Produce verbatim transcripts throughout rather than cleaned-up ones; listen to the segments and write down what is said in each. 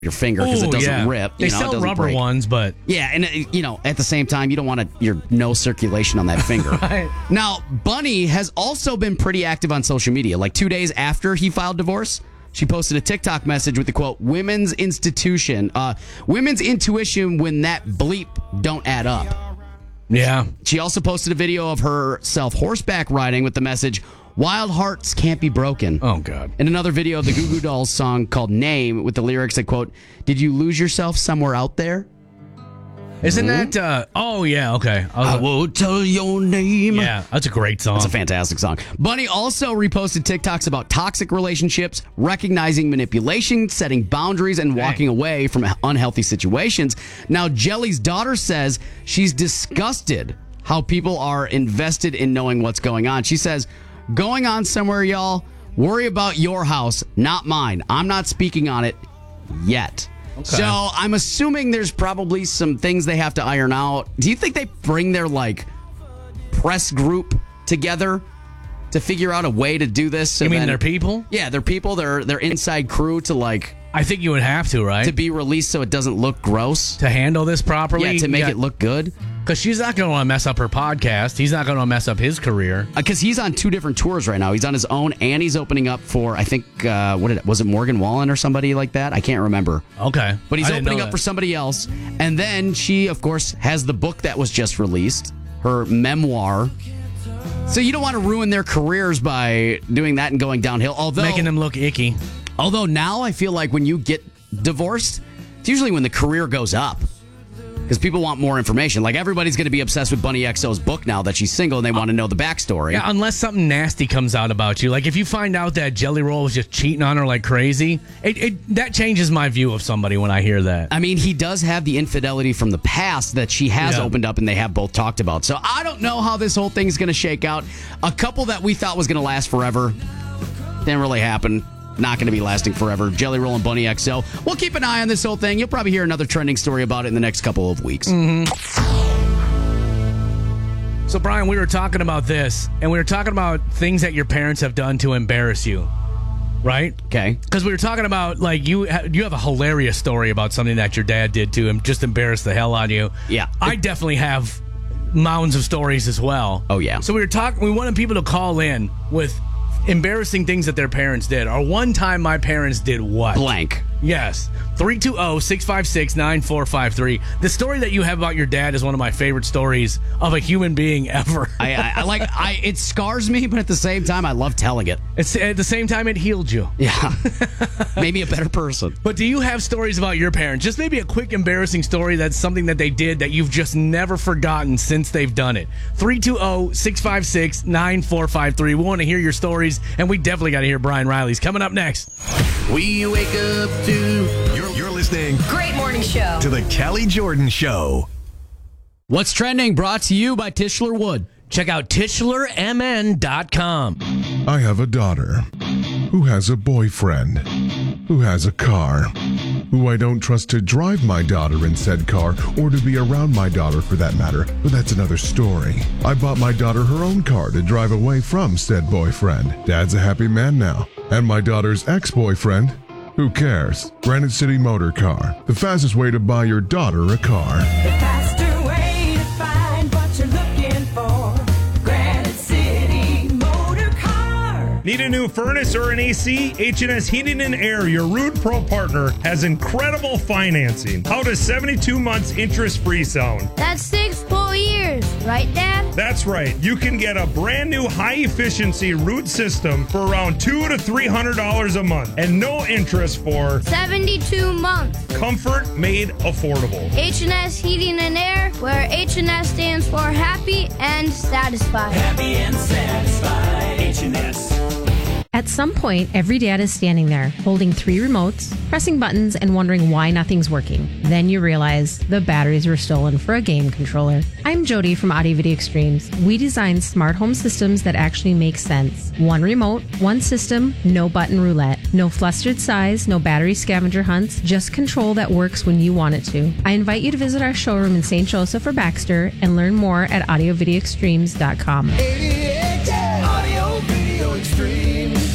your finger because it doesn't yeah. rip. They you know, sell it doesn't rubber break. ones, but yeah, and uh, you know, at the same time, you don't want to, your no circulation on that finger. Right. Now, Bunny has also been pretty active on social media. Like two days after he filed divorce, she posted a TikTok message with the quote, "Women's institution, uh, women's intuition when that bleep don't add up." yeah. She also posted a video of herself horseback riding with the message, "Wild hearts can't be broken." Oh, God. And another video of the Goo Goo Dolls song called Name with the lyrics that quote, "Did you lose yourself somewhere out there? Isn't that, uh, oh, yeah, okay. I, was, I won't tell your name." yeah, that's a great song. It's a fantastic song. Bunny also reposted TikToks about toxic relationships, recognizing manipulation, setting boundaries, and walking away from unhealthy situations. Now, Jelly's daughter says she's disgusted how people are invested in knowing what's going on. She says, "Going on somewhere, y'all. Worry about your house, not mine. I'm not speaking on it yet." Okay. So I'm assuming there's probably some things they have to iron out. Do you think they bring their like press group together to figure out a way to do this? You and mean then- their people? Yeah, their people, their their inside crew to like I think you would have to, right? to be released so it doesn't look gross. To handle this properly? Yeah, to make it look good. Because she's not going to want to mess up her podcast. He's not going to mess up his career. Because he's on two different tours right now. He's on his own, and he's opening up for, I think, uh, what did it, was it Morgan Wallen or somebody like that? I can't remember. Okay. But he's I didn't opening know up that. for somebody else. And then she, of course, has the book that was just released, her memoir. So you don't want to ruin their careers by doing that and going downhill. Although, Making them look icky. although now I feel like when you get divorced, it's usually when the career goes up. Because people want more information. Like, everybody's going to be obsessed with Bunny X O's book now that she's single, and they want to know the backstory. Yeah, unless something nasty comes out about you. Like, if you find out that Jelly Roll was just cheating on her like crazy, it, it that changes my view of somebody when I hear that. I mean, he does have the infidelity from the past that she has Yeah. opened up and they have both talked about. So I don't know how this whole thing is going to shake out. A couple that we thought was going to last forever didn't really happen. Not going to be lasting forever. Jelly Roll and Bunny X O. We'll keep an eye on this whole thing. You'll probably hear another trending story about it in the next couple of weeks. Mm-hmm. So, Brian, we were talking about this, and we were talking about things that your parents have done to embarrass you, right? Okay. Because we were talking about, like, you ha- you have a hilarious story about something that your dad did to him, just embarrassed the hell out of you. Yeah. I definitely have mounds of stories as well. Oh, yeah. So we were talking, we wanted people to call in with embarrassing things that their parents did. Or one time my parents did what? Blank. Yes. three two zero, six five six, nine four five three. The story that you have about your dad is one of my favorite stories of a human being ever. I, I, I like I. It scars me, but at the same time, I love telling it. It's, at the same time, it healed you. Yeah. Made me a better person. But do you have stories about your parents? Just maybe a quick embarrassing story that's something that they did that you've just never forgotten since they've done it. three two zero, six five six, nine four five three. We want to hear your stories, and we definitely got to hear Brian Riley's. Coming up next. We wake up to... You're, you're listening Great morning show. to the Kelly Jordan Show. What's trending? Brought to you by Tischler Wood. Check out Tischler M N dot com. I have a daughter who has a boyfriend who has a car who I don't trust to drive my daughter in said car or to be around my daughter for that matter, but that's another story. I bought my daughter her own car to drive away from said boyfriend. Dad's a happy man now. And my daughter's ex-boyfriend, who cares? Granite City Motor Car, the fastest way to buy your daughter a car. The faster way to find what you're looking for. Granite City Motor Car. Need a new furnace or an A C? H and S Heating and Air, your Rude Pro partner, has incredible financing. How does seventy-two months interest-free sound? That's six full years, right, Dad? That's right. You can get a brand new high-efficiency Rude system for around two to three hundred dollars a month, and no interest for seventy-two months. comfort made affordable. H and S Heating and Air, where H and S stands for happy and satisfied. Happy and satisfied. H and S. At some point, every dad is standing there, holding three remotes, pressing buttons, and wondering why nothing's working. Then you realize the batteries were stolen for a game controller. I'm Jody from Audio Video Extremes. We design smart home systems that actually make sense. One remote, one system, no button roulette. No flustered size, no battery scavenger hunts, just control that works when you want it to. I invite you to visit our showroom in Saint Joseph or Baxter and learn more at audio video extremes dot com. Audio Video Extreme.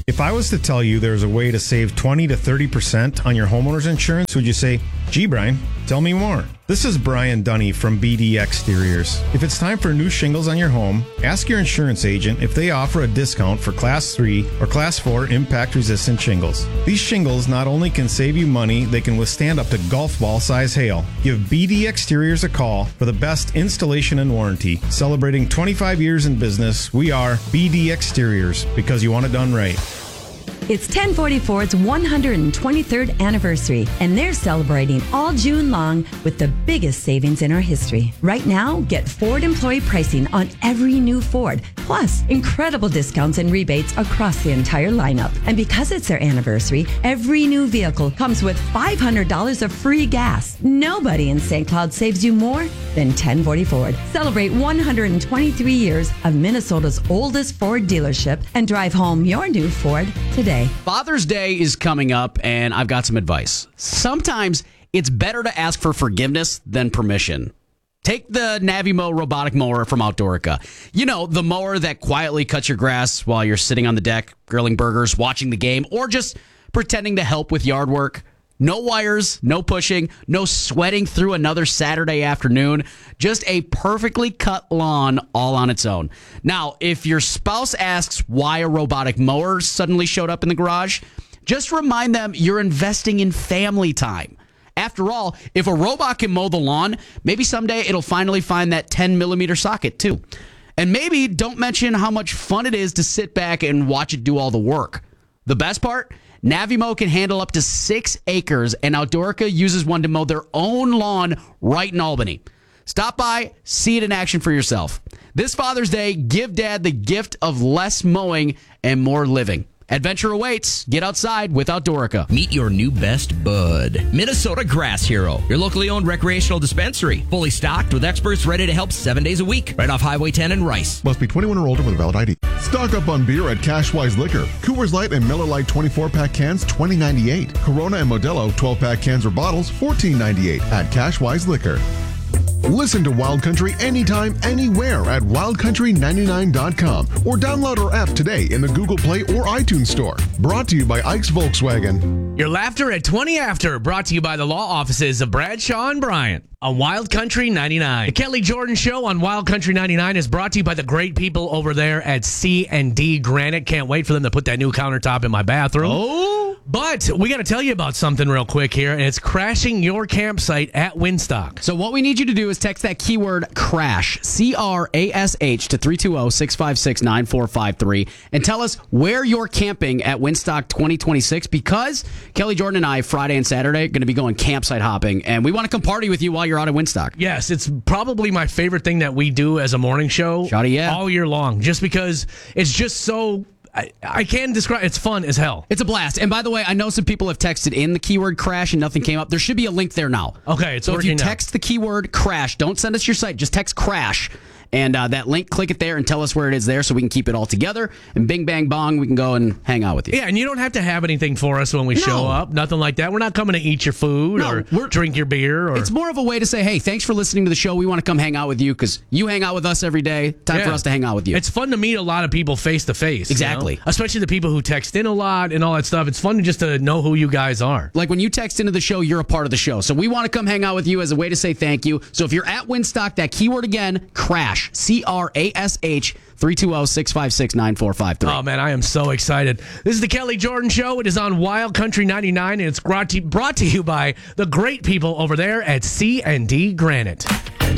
If I was to tell you there's a way to save twenty to thirty percent on your homeowner's insurance, would you say, gee, Brian, tell me more? This is Brian Dunny from B D Exteriors. If it's time for new shingles on your home, ask your insurance agent if they offer a discount for Class three or Class four impact-resistant shingles. These shingles not only can save you money, they can withstand up to golf ball size hail. Give B D Exteriors a call for the best installation and warranty. Celebrating twenty-five years in business, we are B D Exteriors, because you want it done right. It's ten forty-four's one hundred twenty-third anniversary, and they're celebrating all June long with the biggest savings in our history. Right now, get Ford employee pricing on every new Ford, plus incredible discounts and rebates across the entire lineup. And because it's their anniversary, every new vehicle comes with five hundred dollars of free gas. Nobody in Saint Cloud saves you more than ten forty Ford. Celebrate one hundred twenty-three years of Minnesota's oldest Ford dealership and drive home your new Ford today. Father's Day is coming up, and I've got some advice. Sometimes it's better to ask for forgiveness than permission. Take the Navimo robotic mower from Outdoorica. You know, the mower that quietly cuts your grass while you're sitting on the deck, grilling burgers, watching the game, or just pretending to help with yard work. No wires, no pushing, no sweating through another Saturday afternoon. Just a perfectly cut lawn all on its own. Now, if your spouse asks why a robotic mower suddenly showed up in the garage, just remind them you're investing in family time. After all, if a robot can mow the lawn, maybe someday it'll finally find that ten millimeter socket too. And maybe don't mention how much fun it is to sit back and watch it do all the work. The best part? Navimo can handle up to six acres, and Outdoorica uses one to mow their own lawn right in Albany. Stop by, see it in action for yourself. This Father's Day, give Dad the gift of less mowing and more living. Adventure awaits. Get outside with Outdoorica. Meet your new best bud, Minnesota Grass Hero, your locally owned recreational dispensary. Fully stocked with experts ready to help seven days a week. Right off Highway ten in Rice. Must be twenty-one or older with a valid I D. Stock up on beer at Cashwise Liquor. Coors Light and Miller Lite twenty-four pack cans, twenty ninety-eight. Corona and Modelo twelve pack cans or bottles, fourteen ninety-eight at Cashwise Liquor. Listen to Wild Country anytime, anywhere at wild country ninety-nine dot com or download our app today in the Google Play or iTunes Store. Brought to you by Ike's Volkswagen. Your laughter at twenty after, brought to you by the law offices of Bradshaw and Bryant on Wild Country ninety-nine. The Kelly Jordan Show on Wild Country ninety-nine is brought to you by the great people over there at C and D Granite. Can't wait for them to put that new countertop in my bathroom. Oh! But we got to tell you about something real quick here, and it's crashing your campsite at Winstock. So what we need you to do is text that keyword CRASH, C R A S H, to three two zero, six five six, nine four five three and tell us where you're camping at Winstock twenty twenty-six, because Kelly Jordan and I, Friday and Saturday, are going to be going campsite hopping, and we want to come party with you while you're out at Winstock. Yes, it's probably my favorite thing that we do as a morning show Shawty, yeah. all year long, just because it's just so... I, I can't describe. It's fun as hell. It's a blast. And by the way, I know some people have texted in the keyword crash and nothing came up. There should be a link there now. Okay, it's so if you working now. text the keyword crash, don't send us your site. Just text crash. And uh, that link, click it there and tell us where it is there so we can keep it all together. And bing, bang, bong, we can go and hang out with you. Yeah, and you don't have to have anything for us when we No. show up. Nothing like that. We're not coming to eat your food No, or we're- drink your beer. Or It's more of a way to say, hey, thanks for listening to the show. We want to come hang out with you because you hang out with us every day. Time for Yeah. us to hang out with you. It's fun to meet a lot of people face to face. you Exactly. know? Especially the people who text in a lot and all that stuff. It's fun just to know who you guys are. Like when you text into the show, you're a part of the show. So we want to come hang out with you as a way to say thank you. So if you're at Winstock, that keyword again, crash, C R A S H, three two zero, six five six, nine four five three. Oh, man, I am so excited. This is the Kelly Jordan Show. It is on Wild Country ninety-nine, and it's brought to, brought to you by the great people over there at C and D Granite.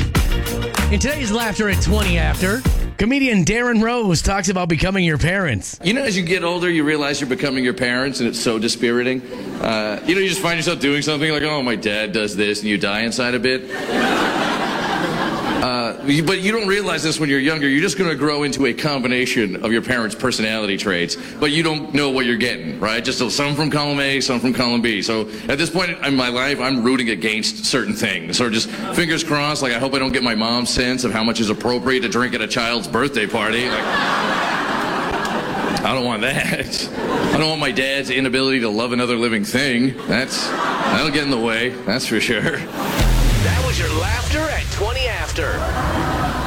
In today's Laughter at twenty after, comedian Darren Rose talks about becoming your parents. You know, as you get older, you realize you're becoming your parents, and it's so dispiriting. Uh, you know, you just find yourself doing something like, oh, my dad does this, and you die inside a bit. Uh, but you don't realize this when you're younger. You're just going to grow into a combination of your parents' personality traits, but you don't know what you're getting, right? Just some from column A, some from column B. So at this point in my life, I'm rooting against certain things. So just fingers crossed, like I hope I don't get my mom's sense of how much is appropriate to drink at a child's birthday party. Like, I don't want that. I don't want my dad's inability to love another living thing. That's, that'll get in the way, that's for sure. That was your Laughter at twenty after.